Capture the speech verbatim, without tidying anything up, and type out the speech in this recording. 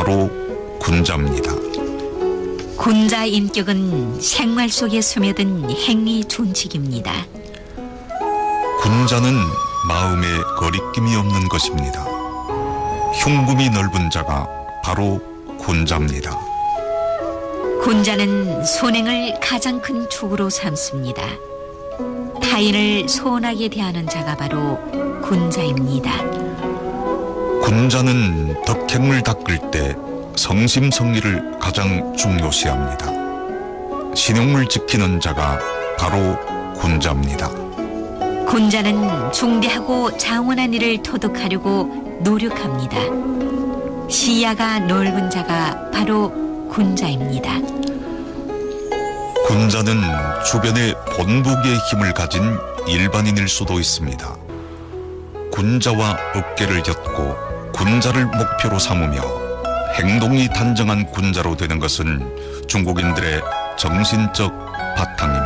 바로 군자입니다. 군자 인격은 생활 속에 스며든 행위 존칙입니다. 군자는 마음에 거리낌이 없는 것입니다. 흉금이 넓은 자가 바로 군자입니다. 군자는 선행을 가장 큰 축으로 삼습니다. 타인을 소원하게 대하는 자가 바로 군자입니다. 군자는 덕행을 닦을 때 성심성의를 가장 중요시합니다. 신용을 지키는 자가 바로 군자입니다. 군자는 중대하고 장원한 일을 토득하려고 노력합니다. 시야가 넓은 자가 바로 군자입니다. 군자는 주변에 본보기의 힘을 가진 일반인일 수도 있습니다. 군자와 어깨를 엮고 군자를 목표로 삼으며 행동이 단정한 군자로 되는 것은 중국인들의 정신적 바탕입니다.